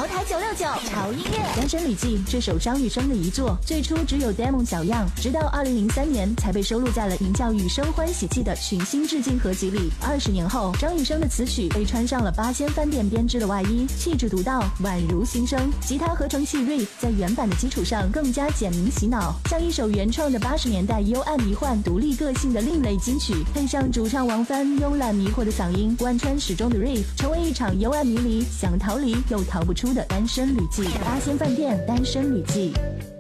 茅台969潮音乐。《单身旅记》这首张雨生的遗作，最初只有 demo 小样，直到2003年才被收录在了名叫《雨生欢喜记》的群星致敬合集里。20年后，张雨生的词曲被穿上了八仙饭店编织的外衣，气质独到，宛如新生。吉他合成器 riff 在原版的基础上更加简明洗脑，像一首原创的80年代幽暗迷幻、独立个性的另类金曲，配上主唱王帆慵懒迷惑的嗓音，贯穿始终的 riff， 成为一场幽暗迷离、想逃离又逃不出的单身旅记。八仙饭店单身旅记。